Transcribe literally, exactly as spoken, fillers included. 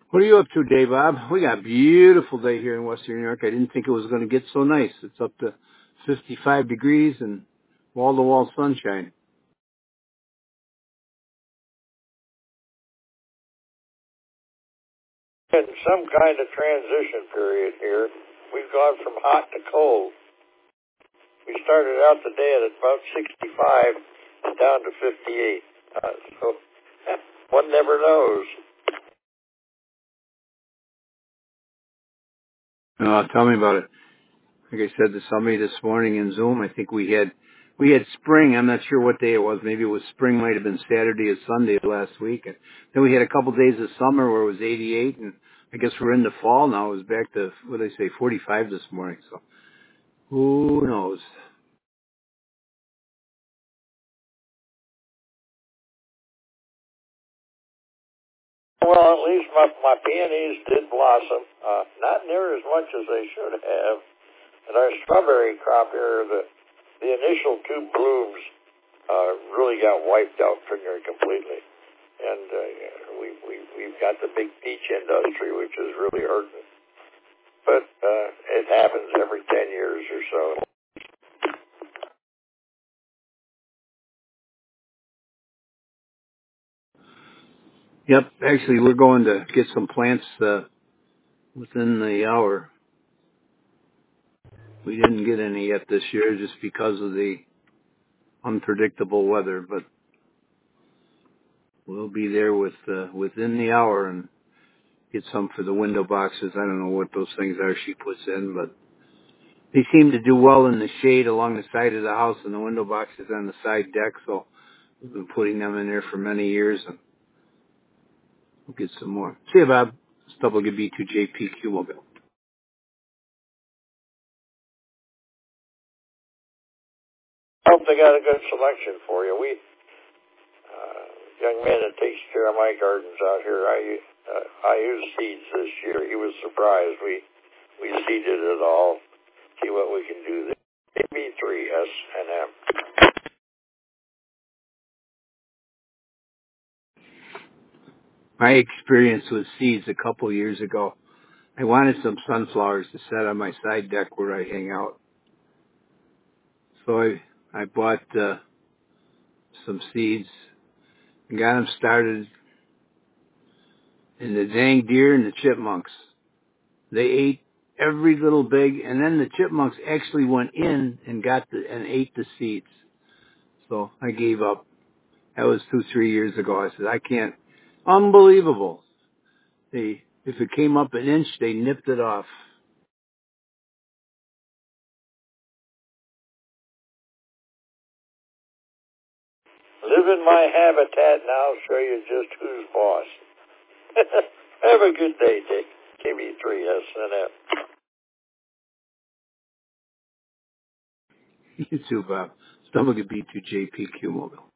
What are you up to today, Bob? We got a beautiful day here in Western New York. I didn't think it was going to get so nice. It's up to fifty-five degrees and wall-to-wall sunshine. In some kind of transition period here. We've gone from hot to cold. We started out the day at about sixty-five and down to fifty-eight. Uh, so one never knows. Oh, tell me about it. Like I said to somebody this morning in Zoom, I think we had we had spring. I'm not sure what day it was. Maybe it was spring. Might have been Saturday or Sunday last week. And then we had a couple days of summer where it was eighty-eight, and I guess we're into fall now. It was back to what did I say, forty-five this morning. So who knows? Well, at least my, my peonies did blossom. Uh, not near as much as they should have. And our strawberry crop here, the, the initial two blooms uh, really got wiped out pretty near completely. And uh, we, we, we've got the big peach industry, which is really hurting. But uh, it happens every ten years or so. Yep. Actually, we're going to get some plants uh, within the hour. We didn't get any yet this year just because of the unpredictable weather, but we'll be there with uh, within the hour and get some for the window boxes. I don't know what those things are she puts in, but they seem to do well in the shade along the side of the house and the window boxes on the side deck, so we've been putting them in there for many years, and we'll get some more. See you, Bob. It's W B two J P Q Mobile. I hope they got a good selection for you. We, uh, young man that takes care of my gardens out here, I uh, I used seeds this year. He was surprised. We we seeded it all. See what we can do there. A B three S and M. My experience with seeds a couple years ago, I wanted some sunflowers to set on my side deck where I hang out. So I I bought uh, some seeds and got them started, and the dang deer and the chipmunks, they ate every little big, and then the chipmunks actually went in and got the and ate the seeds. So I gave up. That was two, three years ago. I said, I can't. Unbelievable. They, if it came up an inch, they nipped it off. Live in my habitat and I'll show you just who's boss. Have a good day, Dick. K B three S and M. You too, Bob. It's W B two J P Q Mobile.